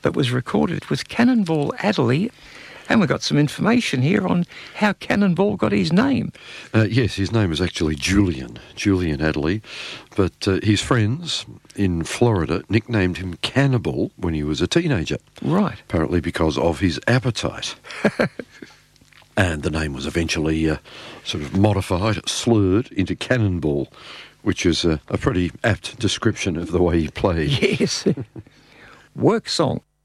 that was recorded. It was Cannonball Adderley. And we've got some information here on how Cannonball got his name. Yes, his name is actually Julian Adderley, but his friends in Florida nicknamed him Cannibal when he was a teenager. Right. Apparently because of his appetite. And the name was eventually sort of modified, slurred into Cannonball, which is a pretty apt description of the way he played. Yes. Work song.